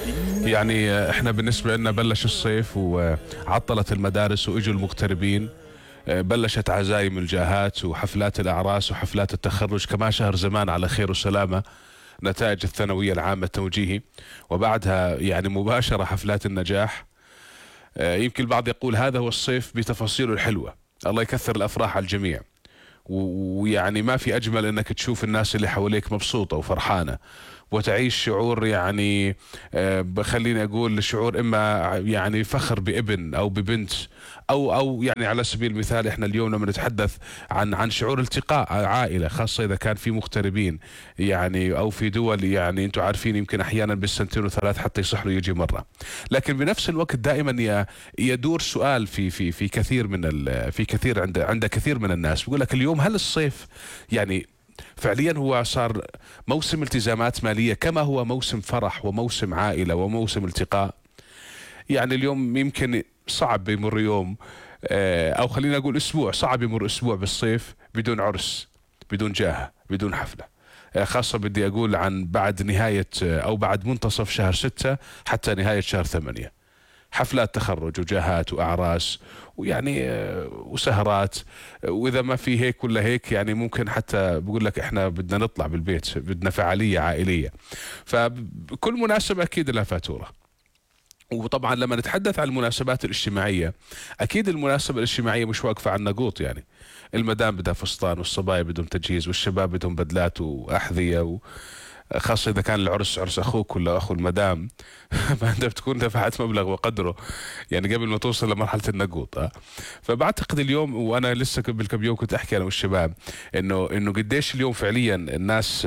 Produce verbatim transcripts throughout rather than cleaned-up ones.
يعني احنا بالنسبة لنا بلش الصيف وعطلت المدارس واجوا المغتربين. بلشت عزايم الجاهات وحفلات الأعراس وحفلات التخرج، كما شهر زمان على خير وسلامة نتائج الثانوية العامة التوجيهي، وبعدها يعني مباشرة حفلات النجاح. يمكن البعض يقول هذا هو الصيف بتفاصيله الحلوة، الله يكثر الأفراح على الجميع. ويعني ما في أجمل أنك تشوف الناس اللي حواليك مبسوطة وفرحانة وتعيش شعور، يعني بخليني أقول شعور إما يعني فخر بابن أو ببنت، أو أو يعني على سبيل المثال إحنا اليوم لما نتحدث عن عن شعور التقاء عائلة، خاصة إذا كان في مغتربين يعني أو في دول، يعني أنتم عارفين يمكن أحيانا بالسنتين وثلاث حتى يصح له يجي مرة. لكن بنفس الوقت دائما يدور سؤال في في في كثير من في كثير عند عند كثير من الناس، بيقول لك اليوم هل الصيف يعني فعليا هو صار موسم التزامات مالية كما هو موسم فرح وموسم عائلة وموسم التقاء؟ يعني اليوم يمكن صعب يمر يوم أو خلينا نقول أسبوع، صعب يمر أسبوع بالصيف بدون عرس، بدون جاهة، بدون حفلة. خاصة بدي أقول عن بعد نهاية أو بعد منتصف شهر ستة حتى نهاية شهر ثمانية، حفلات تخرج وجاهات وأعراس ويعني وسهرات. وإذا ما في هيك ولا هيك يعني ممكن حتى بقول لك إحنا بدنا نطلع بالبيت، بدنا فعالية عائلية. فكل مناسبة أكيد لها فاتورة. وطبعا لما نتحدث عن المناسبات الاجتماعية، أكيد المناسبة الاجتماعية مش واقفة على النقوط. يعني المدام بدها فستان والصبايا بدهم تجهيز والشباب بدهم بدلات وأحذية و... خاصة إذا كان العرس عرس أخوك ولا أخو المدام فأنت بتكون دفعت مبلغ وقدره يعني قبل ما توصل لمرحلة النقود. أه؟ فبعتقد اليوم، وأنا لسه قبل كم يوم كنت أحكي أنا والشباب إنه إنه قديش اليوم فعليا الناس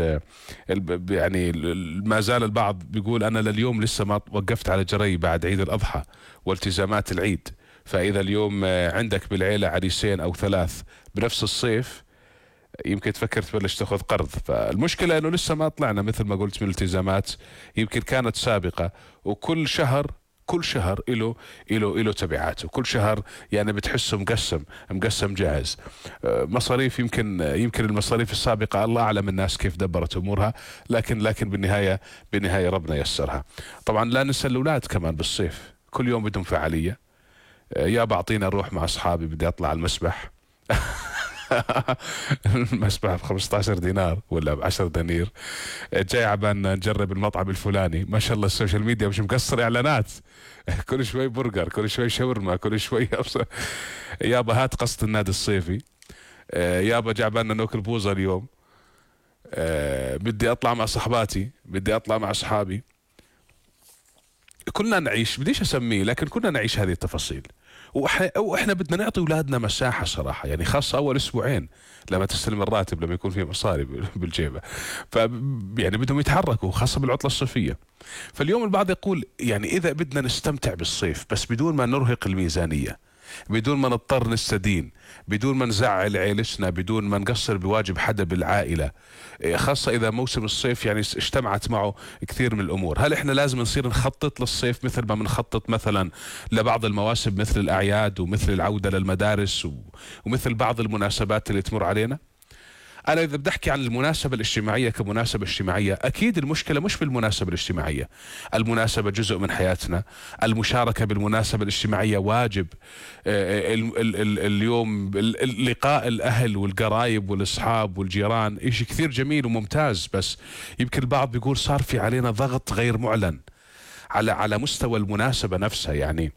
يعني ما زال البعض بيقول أنا لليوم لسه ما وقفت على جري بعد عيد الأضحى والتزامات العيد. فإذا اليوم عندك بالعيلة عريسين أو ثلاث بنفس الصيف يمكن تفكر تبلش تاخذ قرض. فالمشكلة انه لسه ما طلعنا مثل ما قلت من الالتزامات، يمكن كانت سابقة، وكل شهر كل شهر له له له تبعاته، كل شهر يعني بتحسه مقسم مقسم جاهز. مصاريف يمكن يمكن المصاريف السابقة الله اعلم الناس كيف دبرت امورها، لكن لكن بالنهاية بالنهاية ربنا يسرها. طبعا لا ننسى الاولاد كمان بالصيف كل يوم بدهم فعالية. يا بعطينا اروح مع اصحابي بدي اطلع على المسبح المسبح ب خمسة عشر دينار ولا ب عشرة دنانير، جاي عبان نجرب المطعم الفلاني، ما شاء الله السوشيال ميديا مش مقصر اعلانات كل شوي برجر، كل شوي شاورما، كل شوي يابا هات قصة النادي الصيفي، يابا جعبان ناكل بوظة اليوم، بدي اطلع مع صحباتي، بدي اطلع مع اصحابي. كنا نعيش، بديش اسميه لكن كنا نعيش هذه التفاصيل. واحنا بدنا نعطي اولادنا مساحه صراحه، يعني خاصه اول اسبوعين لما تستلم الراتب، لما يكون في مصاري بالجيبه، ف يعني بدهم يتحركوا خاصه بالعطله الصيفيه. فاليوم البعض يقول يعني اذا بدنا نستمتع بالصيف بس بدون ما نرهق الميزانيه، بدون ما نضطر نستدين، بدون ما نزعل عيلتنا، بدون ما نقصر بواجب حدا بالعائلة، خاصة إذا موسم الصيف يعني اجتمعت معه كثير من الأمور، هل إحنا لازم نصير نخطط للصيف مثل ما بنخطط مثلا لبعض المواسم مثل الأعياد ومثل العودة للمدارس ومثل بعض المناسبات اللي تمر علينا؟ أنا إذا بدي أحكي عن المناسبة الاجتماعية كمناسبة اجتماعية، أكيد المشكلة مش بالمناسبة الاجتماعية، المناسبة جزء من حياتنا، المشاركة بالمناسبة الاجتماعية واجب. ال ال ال اليوم لقاء الأهل والقرايب والأصحاب والجيران إشي كثير جميل وممتاز، بس يمكن البعض بيقول صار في علينا ضغط غير معلن على على مستوى المناسبة نفسها. يعني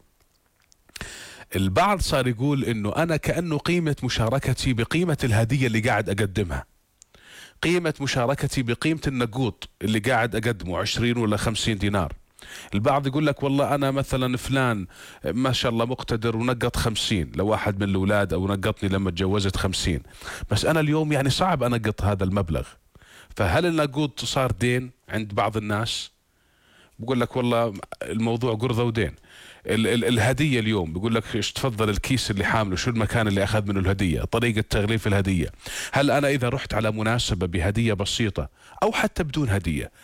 البعض صار يقول انه انا كأنه قيمة مشاركتي بقيمة الهدية اللي قاعد اقدمها، قيمة مشاركتي بقيمة النقود اللي قاعد اقدمه عشرين ولا خمسين دينار. البعض يقول لك والله انا مثلا فلان ما شاء الله مقتدر ونقط خمسين لواحد من الاولاد، او نقطني لما تجوزت خمسين، بس انا اليوم يعني صعب انقط هذا المبلغ. فهل النقود صار دين عند بعض الناس؟ بقول لك والله الموضوع قرضة ودين. ال ال الهدية اليوم بيقول لك ايش تفضل الكيس اللي حامله، شو المكان اللي اخذ منه الهدية، طريقة تغليف الهدية. هل انا اذا رحت على مناسبة بهدية بسيطة او حتى بدون هدية،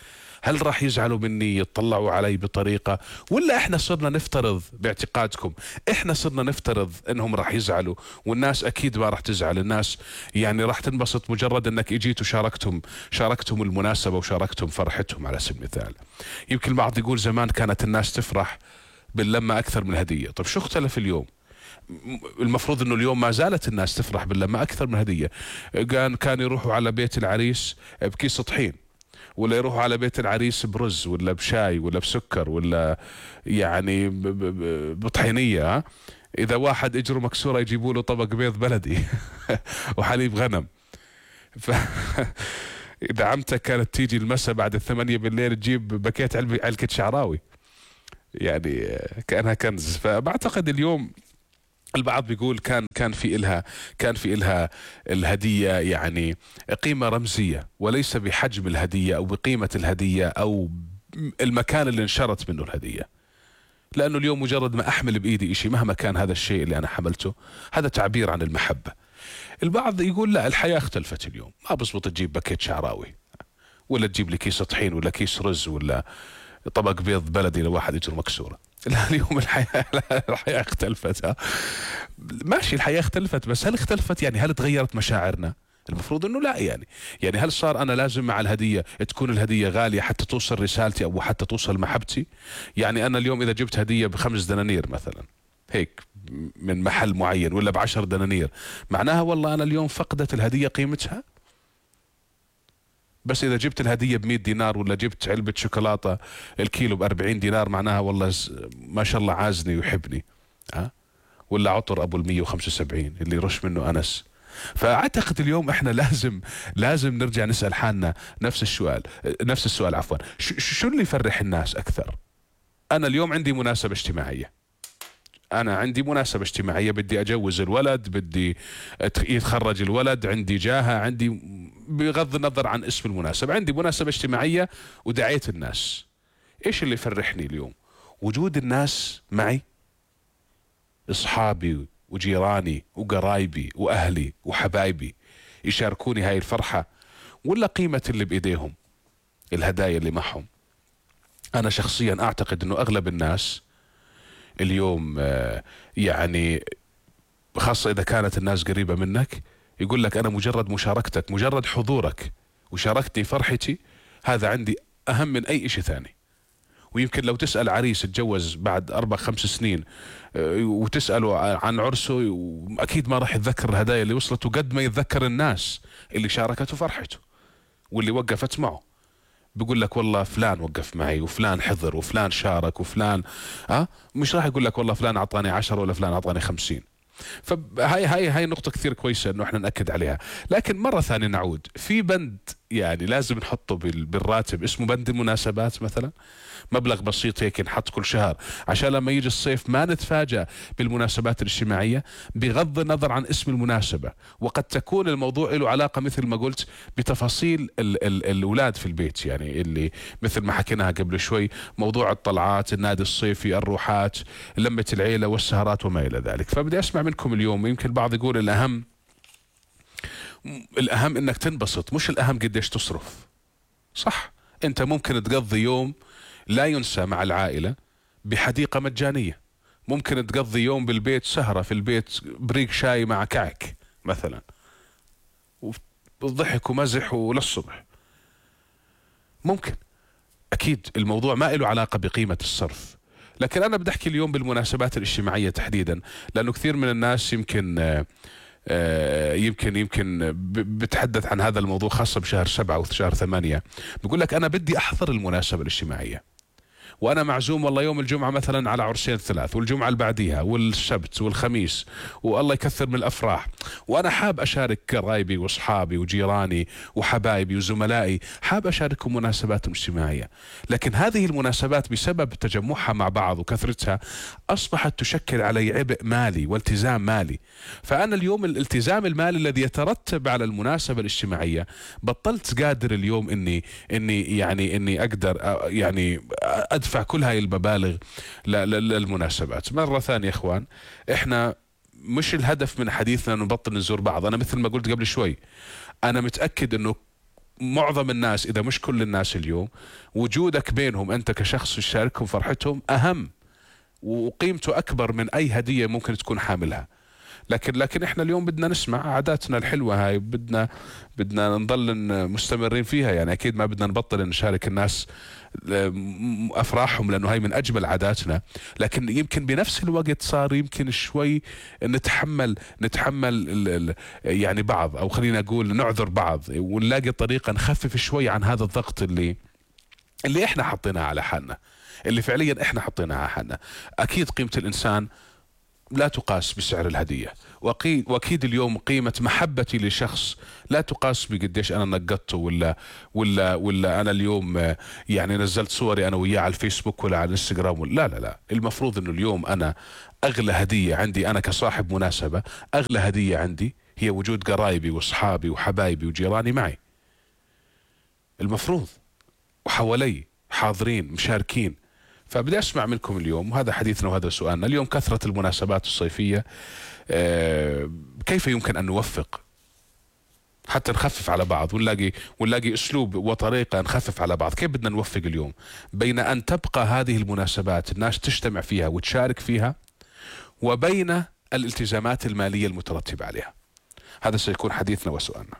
هل راح يزعلوا مني، يطلعوا علي بطريقة، ولا احنا صرنا نفترض باعتقادكم، احنا صرنا نفترض انهم راح يزعلوا، والناس اكيد ما راح تزعل، الناس يعني راح تنبسط مجرد انك اجيت وشاركتهم شاركتهم المناسبة وشاركتهم فرحتهم على سبيل المثال. يمكن البعض يقول زمان كانت الناس تفرح باللمة اكثر من الهدية. طيب شو اختلف اليوم؟ المفروض انه اليوم ما زالت الناس تفرح باللمة اكثر من هدية. كان كان يروحوا على بيت العريس بكيس طحين، ولا يروحوا على بيت العريس برز ولا بشاي ولا بسكر ولا يعني بطحينية. اذا واحد اجره مكسورة يجيبوا له طبق بيض بلدي وحليب غنم. ف اذا عمتك كانت تيجي المساء بعد الثمانية بالليل تجيب باكيت علبة علكة شعراوي، يعني كأنها كنز. فبعتقد اليوم البعض بيقول كان كان في إلها كان في إلها الهدية يعني قيمة رمزية، وليس بحجم الهدية أو بقيمة الهدية أو المكان اللي انشرت منه الهدية. لأنه اليوم مجرد ما أحمل بإيدي إشي مهما كان هذا الشيء اللي أنا حملته، هذا تعبير عن المحبة. البعض يقول لا، الحياة اختلفت اليوم، ما بزبط تجيب باكيت شعراوي ولا تجيب لي كيس طحين ولا كيس رز ولا طبق بيض بلدي لواحد يجر مكسورة. لا، اليوم الحياة الحياة اختلفت. ها ماشي، الحياة اختلفت، بس هل اختلفت يعني هل تغيرت مشاعرنا؟ المفروض انه لا. يعني يعني هل صار انا لازم مع الهدية تكون الهدية غالية حتى توصل رسالتي او حتى توصل محبتي؟ يعني انا اليوم اذا جبت هدية بخمس دنانير مثلا هيك من محل معين ولا بعشر دنانير، معناها والله انا اليوم فقدت الهدية قيمتها؟ بس اذا جبت الهدية بمئة دينار ولا جبت علبة شوكولاتة الكيلو بأربعين دينار، معناها والله ما شاء الله عازني ويحبني. أه؟ ولا عطر ابو المية وخمسة وسبعين اللي يرش منه انس. فاعتقد اليوم احنا لازم لازم نرجع نسأل حالنا نفس السؤال نفس السؤال عفوا شو اللي يفرح الناس اكثر؟ انا اليوم عندي مناسبة اجتماعية، انا عندي مناسبة اجتماعية، بدي اجوز الولد، بدي يتخرج الولد، عندي جاهة، عندي بغض النظر عن اسم المناسبة عندي مناسبة اجتماعية ودعيت الناس. ايش اللي يفرحني اليوم؟ وجود الناس معي، اصحابي وجيراني وقرايبي واهلي وحبايبي يشاركوني هاي الفرحة، ولا قيمة اللي بايديهم، الهدايا اللي معهم؟ انا شخصيا اعتقد انه اغلب الناس اليوم يعني خاصة اذا كانت الناس قريبة منك يقول لك انا مجرد مشاركتك، مجرد حضورك وشاركتني فرحتي، هذا عندي اهم من اي شيء ثاني. ويمكن لو تسأل عريس تجوز بعد أربع خمس سنين وتسأله عن عرسه، أكيد ما راح يتذكر الهدايا اللي وصلته قد ما يتذكر الناس اللي شاركته فرحته واللي وقفت معه. بيقول لك والله فلان وقف معي وفلان حضر وفلان شارك وفلان أه مش راح يقول لك والله فلان أعطاني عشرة ولا فلان أعطاني خمسين. فهاي هاي هاي نقطة كثير كويسة انه احنا نأكد عليها. لكن مرة ثانية نعود في بند يعني لازم نحطه بالراتب اسمه بند المناسبات مثلا، مبلغ بسيط هيك نحط كل شهر عشان لما يجي الصيف ما نتفاجأ بالمناسبات الاجتماعية بغض النظر عن اسم المناسبة. وقد تكون الموضوع له علاقة مثل ما قلت بتفاصيل ال ال الأولاد في البيت، يعني اللي مثل ما حكيناها قبل شوي، موضوع الطلعات، النادي الصيفي، الروحات، لمة العيلة والسهرات وما إلى ذلك. فبدي أسمع منكم اليوم. يمكن البعض يقول الأهم الأهم إنك تنبسط، مش الأهم قديش تصرف. صح، أنت ممكن تقضي يوم لا ينسى مع العائلة بحديقة مجانية، ممكن تقضي يوم بالبيت سهرة في البيت بريق شاي مع كعك مثلا وضحك ومزح وللصبح. ممكن أكيد الموضوع ما له علاقة بقيمة الصرف. لكن أنا بدي أحكي اليوم بالمناسبات الاجتماعية تحديدا، لأنه كثير من الناس يمكن آه يمكن يمكن بتحدث عن هذا الموضوع خاصة بشهر سبعة وشهر ثمانية. بيقول لك أنا بدي أحضر المناسبة الاجتماعية وأنا معزوم والله يوم الجمعة مثلا على عرسين ثلاث، والجمعة اللي بعديها والسبت والخميس، والله يكثر من الأفراح، وأنا حاب أشارك قرايبي وأصحابي وجيراني وحبايبي وزملائي، حاب أشاركهم مناسبات اجتماعية. لكن هذه المناسبات بسبب تجمعها مع بعض وكثرتها أصبحت تشكل علي عبء مالي والتزام مالي. فأنا اليوم الالتزام المالي الذي يترتب على المناسبة الاجتماعية بطلت قادر اليوم إني إني يعني إني أقدر يعني ادفع كل هاي المبالغ للمناسبات. مرة ثانية اخوان، احنا مش الهدف من حديثنا نبطل نزور بعض. انا مثل ما قلت قبل شوي، انا متأكد انه معظم الناس إذا مش كل الناس اليوم وجودك بينهم أنت كشخص يشاركهم فرحتهم أهم وقيمته أكبر من أي هدية ممكن تكون حاملها. لكن لكن احنا اليوم بدنا نسمع عاداتنا الحلوة هاي، بدنا بدنا نضل مستمرين فيها. يعني اكيد ما بدنا نبطل نشارك الناس افراحهم لانه هاي من اجمل عاداتنا، لكن يمكن بنفس الوقت صار يمكن شوي نتحمل نتحمل ال ال يعني بعض، او خلينا نقول نعذر بعض ونلاقي طريقة نخفف شوي عن هذا الضغط اللي اللي احنا حطيناه على حالنا، اللي فعليا احنا حطيناه على حالنا. اكيد قيمة الانسان لا تقاس بسعر الهدية، وأكيد اليوم قيمة محبتي لشخص لا تقاس بقديش أنا نقدته ولا ولا ولا أنا اليوم يعني نزلت صوري أنا وياه على الفيسبوك ولا على الانستغرام. لا لا لا، المفروض إنه اليوم أنا أغلى هدية عندي أنا كصاحب مناسبة، أغلى هدية عندي هي وجود قرايبي وأصحابي وحبايبي وجيراني معي، المفروض وحوالي حاضرين مشاركين. فبدي أسمع منكم اليوم، وهذا حديثنا وهذا سؤالنا اليوم، كثرة المناسبات الصيفية كيف يمكن أن نوفق حتى نخفف على بعض ونلاقي ونلاقي أسلوب وطريقة نخفف على بعض؟ كيف بدنا نوفق اليوم بين أن تبقى هذه المناسبات الناس تجتمع فيها وتشارك فيها وبين الالتزامات المالية المترتبة عليها؟ هذا سيكون حديثنا وسؤالنا.